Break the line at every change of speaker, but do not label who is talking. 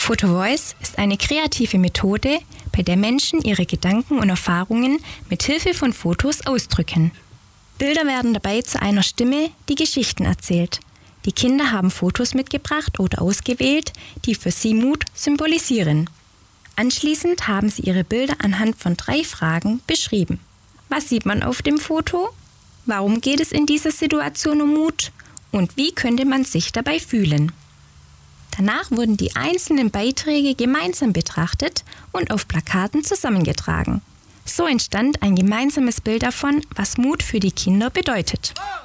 PhotoVoice ist eine kreative Methode, bei der Menschen ihre Gedanken und Erfahrungen mit Hilfe von Fotos ausdrücken. Bilder werden dabei zu einer Stimme, die Geschichten erzählt. Die Kinder haben Fotos mitgebracht oder ausgewählt, die für sie Mut symbolisieren. Anschließend haben sie ihre Bilder anhand von 3 Fragen beschrieben. Was sieht man auf dem Foto? Warum geht es in dieser Situation um Mut? Und wie könnte man sich dabei fühlen? Danach wurden die einzelnen Beiträge gemeinsam betrachtet und auf Plakaten zusammengetragen. So entstand ein gemeinsames Bild davon, was Mut für die Kinder bedeutet.